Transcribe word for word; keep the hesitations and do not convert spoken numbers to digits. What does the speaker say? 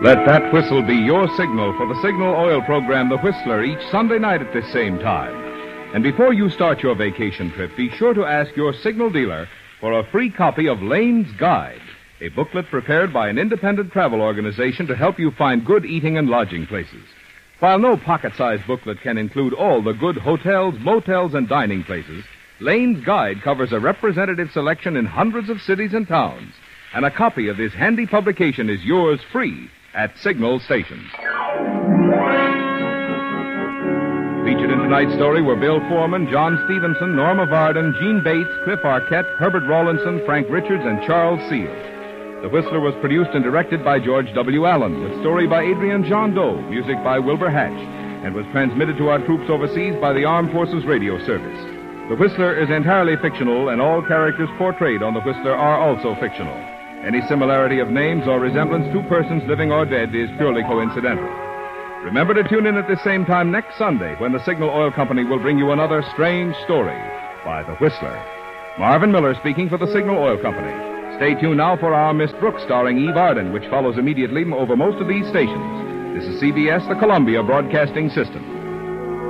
Let that whistle be your signal for the Signal Oil program, The Whistler, each Sunday night at this same time. And before you start your vacation trip, be sure to ask your Signal dealer for a free copy of Lane's Guide, a booklet prepared by an independent travel organization to help you find good eating and lodging places. While no pocket-sized booklet can include all the good hotels, motels, and dining places, Lane's Guide covers a representative selection in hundreds of cities and towns. And a copy of this handy publication is yours free at Signal stations. Featured in tonight's story were Bill Foreman, John Stevenson, Norma Varden, Gene Bates, Cliff Arquette, Herbert Rawlinson, Frank Richards, and Charles Seal. The Whistler was produced and directed by George W. Allen, with story by Adrian John Doe, music by Wilbur Hatch, and was transmitted to our troops overseas by the Armed Forces Radio Service. The Whistler is entirely fictional, and all characters portrayed on The Whistler are also fictional. Any similarity of names or resemblance to persons living or dead is purely coincidental. Remember to tune in at the same time next Sunday when the Signal Oil Company will bring you another strange story by The Whistler. Marvin Miller speaking for the Signal Oil Company. Stay tuned now for our Miss Brooks starring Eve Arden, which follows immediately over most of these stations. This is C B S, the Columbia Broadcasting System.